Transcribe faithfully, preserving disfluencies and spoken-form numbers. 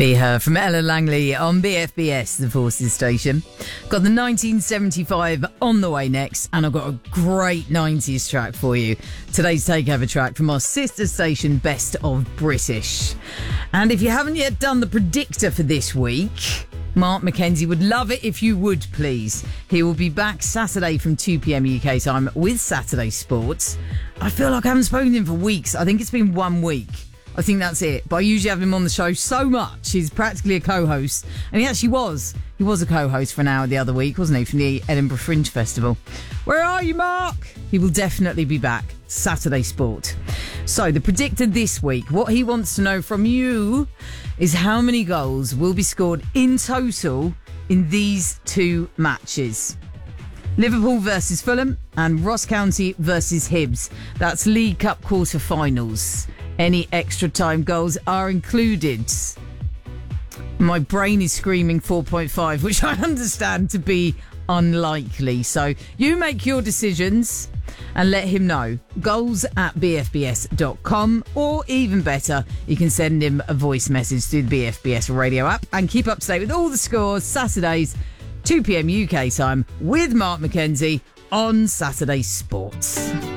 Be Her from Ella Langley on B F B S, the Forces station. Got the nineteen seventy-five on the way next, and I've got a great nineties track for you. Today's takeover track from our sister station, Best of British. And if you haven't yet done the predictor for this week, Mark Mackenzie would love it if you would, please. He will be back Saturday from two p.m. U K time with Saturday Sports. I feel like I haven't spoken to him for weeks. I think it's been one week. I think that's it. But I usually have him on the show so much. He's practically a co-host. And he actually was. He was a co-host for an hour the other week, wasn't he, from the Edinburgh Fringe Festival. Where are you, Mark? He will definitely be back. Saturday Sport. So, the predictor this week, what he wants to know from you is how many goals will be scored in total in these two matches. Liverpool versus Fulham and Ross County versus Hibs. That's League Cup quarter-finals. Any extra time goals are included. My brain is screaming four point five, which I understand to be unlikely. So you make your decisions and let him know. Goals at b f b s dot com, or even better, you can send him a voice message through the B F B S radio app and keep up to date with all the scores Saturdays, two p.m. U K time with Mark Mackenzie on Saturday Sports.